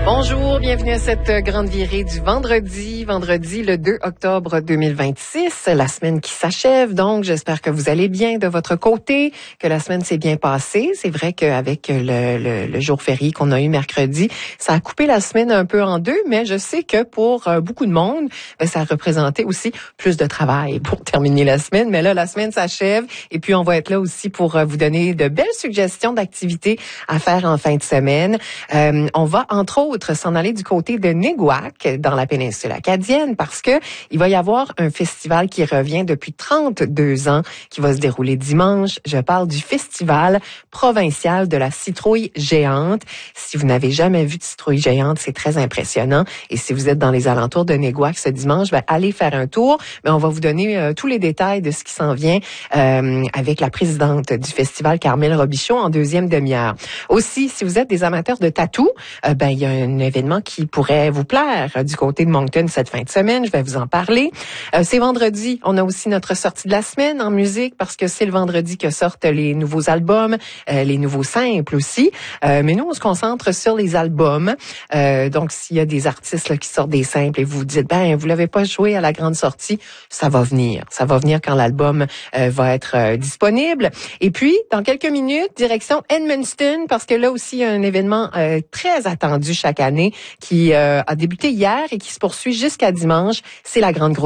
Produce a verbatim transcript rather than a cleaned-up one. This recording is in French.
Bonjour, bienvenue à cette grande virée du vendredi, vendredi le deux octobre deux mille vingt-six, la semaine qui s'achève. Donc, j'espère que vous allez bien de votre côté, que la semaine s'est bien passée. C'est vrai qu'avec le, le, le jour férié qu'on a eu mercredi, ça a coupé la semaine un peu en deux, mais je sais que pour beaucoup de monde, ben, ça a représenté aussi plus de travail pour terminer la semaine. Mais là, la semaine s'achève et puis on va être là aussi pour vous donner de belles suggestions d'activités à faire en fin de semaine. Euh, on va, entre autres, s'en aller du côté de Néguac, dans la péninsule acadienne, parce que il va y avoir un festival qui revient depuis trente-deux ans, qui va se dérouler dimanche. Je parle du Festival provincial de la citrouille géante. Si vous n'avez jamais vu de citrouille géante, c'est très impressionnant. Et si vous êtes dans les alentours de Néguac ce dimanche, ben, allez faire un tour. Mais on va vous donner euh, tous les détails de ce qui s'en vient euh, avec la présidente du festival, Carmel Robichaud, en deuxième demi-heure. Aussi, si vous êtes des amateurs de tatou, euh, ben il y a un événement qui pourrait vous plaire euh, du côté de Moncton cette fin de semaine. Je vais vous en parler. Euh, c'est vendredi. On a aussi notre sortie de la semaine en musique parce que c'est le vendredi que sortent les nouveaux albums, euh, les nouveaux simples aussi. Euh, mais nous, on se concentre sur les albums. Euh, donc, s'il y a des artistes là, qui sortent des simples et vous vous dites, ben, vous l'avez pas joué à la grande sortie, ça va venir. Ça va venir quand l'album euh, va être euh, disponible. Et puis, dans quelques minutes, direction Edmundston, parce que là aussi, il y a un événement euh, très attendu chaque année qui euh, a débuté hier et qui se poursuit jusqu'à dimanche. C'est la grande